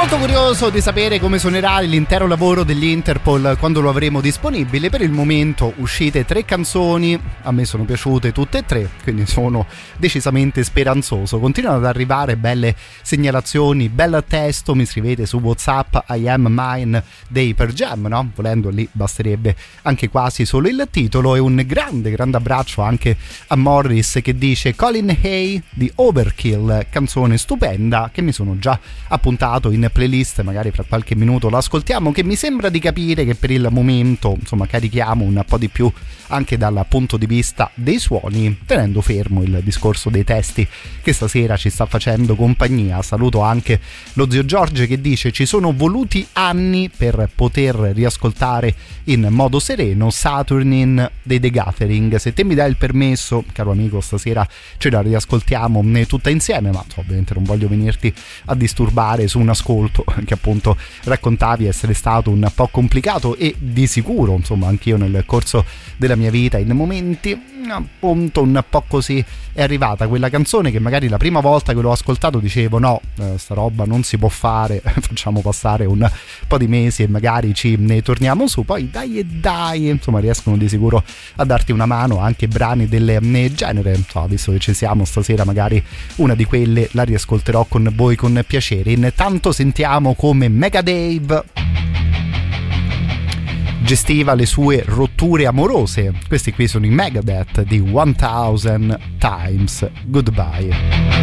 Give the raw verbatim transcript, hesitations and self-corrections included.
Molto curioso di sapere come suonerà l'intero lavoro degli Interpol quando lo avremo disponibile. Per il momento uscite tre canzoni, a me sono piaciute tutte e tre, quindi sono decisamente speranzoso. Continuano ad arrivare belle segnalazioni, bel testo, mi scrivete su WhatsApp I Am Mine dei Pearl Jam, no? Volendo lì basterebbe anche quasi solo il titolo. E un grande grande abbraccio anche a Morris che dice Colin Hay di Overkill, canzone stupenda che mi sono già appuntato in playlist, magari fra qualche minuto lo ascoltiamo, che mi sembra di capire che per il momento insomma carichiamo un po' di più anche dal punto di vista dei suoni, tenendo fermo il discorso dei testi che stasera ci sta facendo compagnia. Saluto anche lo zio Giorgio che dice ci sono voluti anni per poter riascoltare in modo sereno Saturnin dei The Gathering. Se te mi dai il permesso, caro amico, stasera ce la riascoltiamo tutta insieme, ma ovviamente non voglio venirti a disturbare su un ascolto che appunto raccontavi essere stato un po' complicato, e di sicuro insomma anch'io nel corso della mia vita in momenti appunto un po' così è arrivata quella canzone che magari la prima volta che l'ho ascoltato dicevo no, eh, sta roba non si può fare, facciamo passare un po' di mesi e magari ci ne torniamo su. Poi dai e dai insomma riescono di sicuro a darti una mano anche brani del genere, so, visto che ci siamo stasera magari una di quelle la riascolterò con voi con piacere. Intanto sentiamo come Mega Dave gestiva le sue rotture amorose. Questi qui sono i Megadeth di one thousand Times Goodbye.